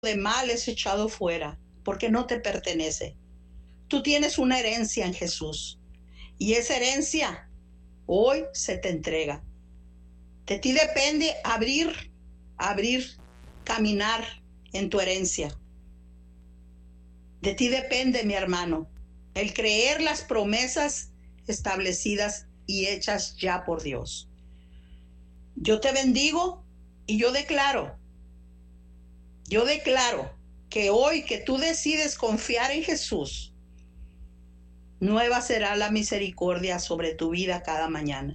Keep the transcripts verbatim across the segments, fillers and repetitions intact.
de mal es echado fuera, porque no te pertenece. Tú tienes una herencia en Jesús, y esa herencia hoy se te entrega. De ti depende abrir, abrir, caminar en tu herencia. De ti depende, mi hermano, el creer las promesas establecidas y hechas ya por Dios. Yo te bendigo y yo declaro, yo declaro que hoy que tú decides confiar en Jesús, nueva será la misericordia sobre tu vida cada mañana.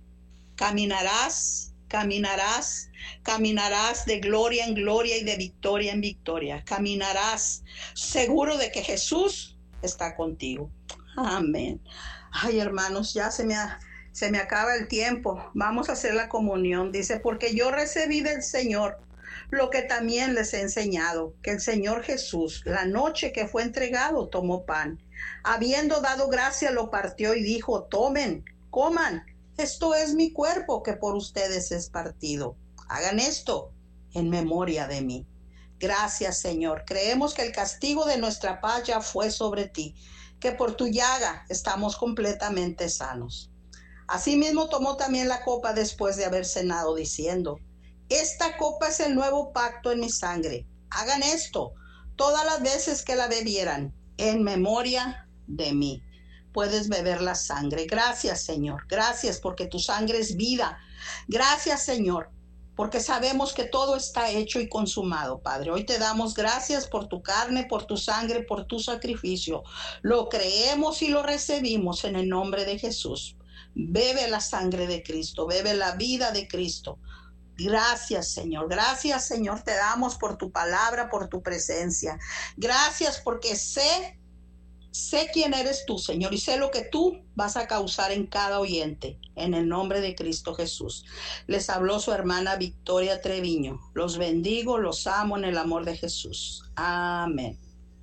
Caminarás, caminarás, caminarás de gloria en gloria y de victoria en victoria. Caminarás seguro de que Jesús está contigo. Amén. Ay, hermanos, ya se me, ha, se me acaba el tiempo. Vamos a hacer la comunión. Dice, porque yo recibí del Señor lo que también les he enseñado, que el Señor Jesús, la noche que fue entregado, tomó pan. Habiendo dado gracia, lo partió y dijo, tomen, coman. Esto es mi cuerpo que por ustedes es partido. Hagan esto en memoria de mí. Gracias, Señor. Creemos que el castigo de nuestra paz ya fue sobre ti, que por tu llaga estamos completamente sanos. Asimismo tomó también la copa después de haber cenado, diciendo, esta copa es el nuevo pacto en mi sangre. Hagan esto todas las veces que la bebieran en memoria de mí. Puedes beber la sangre. Gracias, Señor. Gracias porque tu sangre es vida. Gracias, Señor, porque sabemos que todo está hecho y consumado, Padre. Hoy te damos gracias por tu carne, por tu sangre, por tu sacrificio. Lo creemos y lo recibimos en el nombre de Jesús. Bebe la sangre de Cristo, bebe la vida de Cristo. Gracias, Señor. Gracias, Señor, te damos por tu palabra, por tu presencia. Gracias porque sé Sé quién eres tú, Señor, y sé lo que tú vas a causar en cada oyente, en el nombre de Cristo Jesús. Les habló su hermana Victoria Treviño. Los bendigo, los amo en el amor de Jesús. Amén.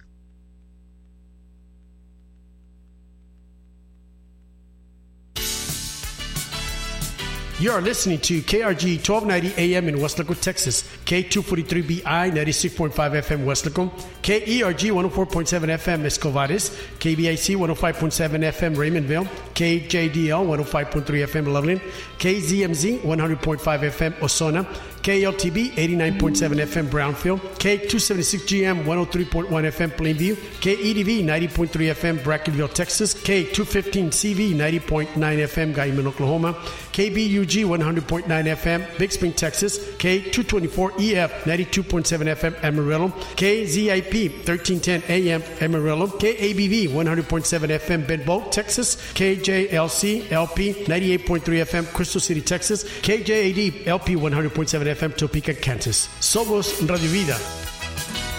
You are listening to K R G twelve ninety A M in Weslaco, Texas, K two forty-three B I ninety-six point five F M Weslaco, K E R G one oh four point seven F M Escovares, K B I C one oh five point seven F M Raymondville, K J D L one oh five point three F M Loveland, K Z M Z one hundred point five F M Osona, K L T B eighty-nine point seven F M Brownfield, K two seventy-six G M one oh three point one F M Plainview, K E D V ninety point three F M Brackenville, Texas, K two fifteen C V ninety point nine F M Guyman, Oklahoma, K B U G one hundred point nine F M Big Spring, Texas, K two twenty-four E F ninety-two point seven F M Amarillo, K Z I P thirteen ten A M Amarillo, K A B V one hundred point seven F M Bedboe, Texas, K J L C L P ninety-eight point three F M Crystal City, Texas, K J A D L P one hundred point seven F M Topeka, Kansas. Somos Radio Vida.